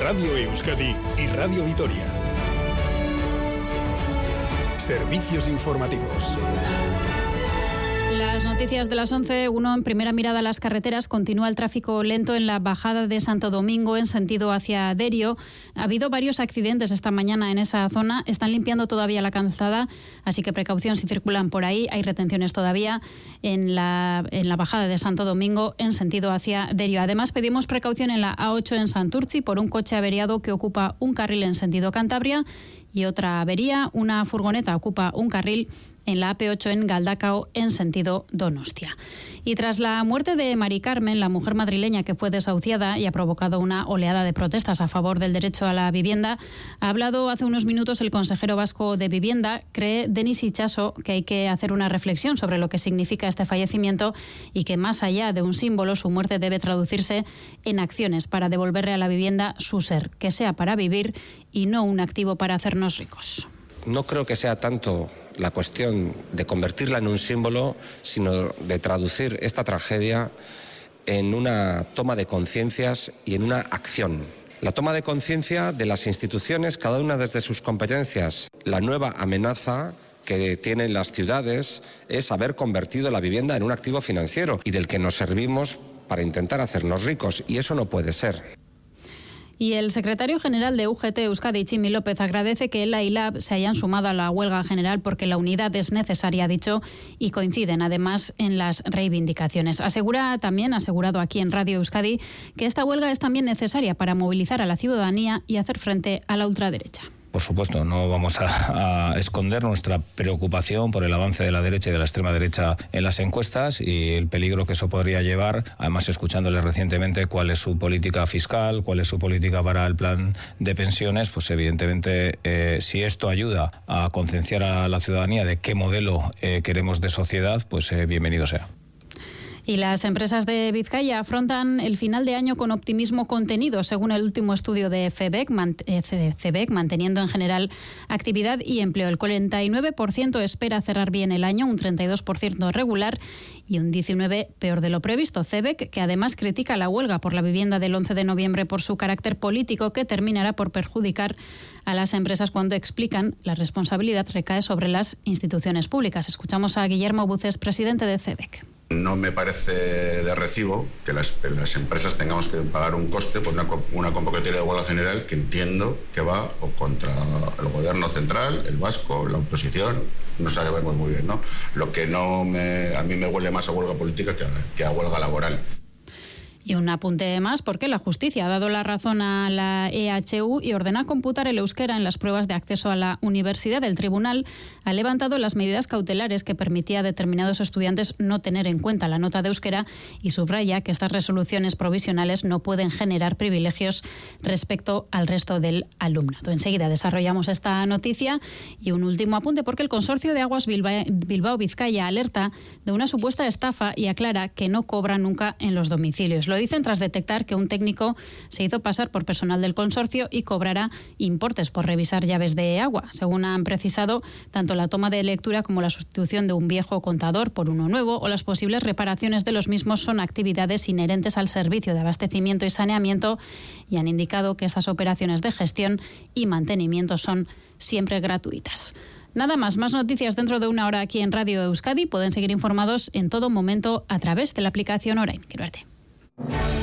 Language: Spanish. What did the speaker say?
Radio Euskadi y Radio Vitoria. Servicios informativos. Las noticias de las 11, uno en primera mirada a las carreteras. Continúa el tráfico lento en la bajada de Santo Domingo en sentido hacia Derio. Ha habido varios accidentes esta mañana en esa zona. Están limpiando todavía la calzada, así que precaución si circulan por ahí. Hay retenciones todavía en la bajada de Santo Domingo en sentido hacia Derio. Además, pedimos precaución en la A8 en Santurtzi por un coche averiado que ocupa un carril en sentido Cantabria y otra avería. Una furgoneta ocupa un carril en la AP8 en Galdakao en sentido Donostia. Y tras la muerte de Mari Carmen, la mujer madrileña que fue desahuciada y ha provocado una oleada de protestas a favor del derecho a la vivienda, ha hablado hace unos minutos el consejero vasco de Vivienda. Cree Denis Itxaso que hay que hacer una reflexión sobre lo que significa este fallecimiento y que más allá de un símbolo, su muerte debe traducirse en acciones para devolverle a la vivienda su ser, que sea para vivir y no un activo para hacernos ricos. No creo que sea tanto la cuestión de convertirla en un símbolo, sino de traducir esta tragedia en una toma de conciencias y en una acción. La toma de conciencia de las instituciones, cada una desde sus competencias. La nueva amenaza que tienen las ciudades es haber convertido la vivienda en un activo financiero y del que nos servimos para intentar hacernos ricos, y eso no puede ser. Y el secretario general de UGT Euskadi, Tximi López, agradece que ELA y LAB se hayan sumado a la huelga general porque la unidad es necesaria, ha dicho, y coinciden además en las reivindicaciones. Ha asegurado aquí en Radio Euskadi que esta huelga es también necesaria para movilizar a la ciudadanía y hacer frente a la ultraderecha. Por supuesto, no vamos a esconder nuestra preocupación por el avance de la derecha y de la extrema derecha en las encuestas y el peligro que eso podría llevar, además escuchándoles recientemente cuál es su política fiscal, cuál es su política para el plan de pensiones, pues evidentemente si esto ayuda a concienciar a la ciudadanía de qué modelo queremos de sociedad, pues bienvenido sea. Y las empresas de Vizcaya afrontan el final de año con optimismo contenido, según el último estudio de CEBEC, manteniendo en general actividad y empleo. El 49% espera cerrar bien el año, un 32% regular y un 19% peor de lo previsto. CEBEC, que además critica la huelga por la vivienda del 11 de noviembre por su carácter político, que terminará por perjudicar a las empresas cuando explican la responsabilidad recae sobre las instituciones públicas. Escuchamos a Guillermo Buces, presidente de CEBEC. No me parece de recibo que las empresas tengamos que pagar un coste por una convocatoria de huelga general que entiendo que va o contra el gobierno central, el vasco, la oposición, no sabemos muy bien, ¿no? Lo que a mí me huele más a huelga política que a huelga laboral. Y un apunte más, porque la justicia ha dado la razón a la EHU y ordena computar el euskera en las pruebas de acceso a la universidad. El tribunal ha levantado las medidas cautelares que permitía a determinados estudiantes no tener en cuenta la nota de euskera y subraya que estas resoluciones provisionales no pueden generar privilegios respecto al resto del alumnado. Enseguida desarrollamos esta noticia y un último apunte, porque el Consorcio de Aguas Bilbao-Vizcaya alerta de una supuesta estafa y aclara que no cobra nunca en los domicilios. Lo dicen tras detectar que un técnico se hizo pasar por personal del consorcio y cobrará importes por revisar llaves de agua. Según han precisado, tanto la toma de lectura como la sustitución de un viejo contador por uno nuevo o las posibles reparaciones de los mismos son actividades inherentes al servicio de abastecimiento y saneamiento, y han indicado que estas operaciones de gestión y mantenimiento son siempre gratuitas. Nada más noticias dentro de una hora aquí en Radio Euskadi. Pueden seguir informados en todo momento a través de la aplicación Orain. Quiero verte.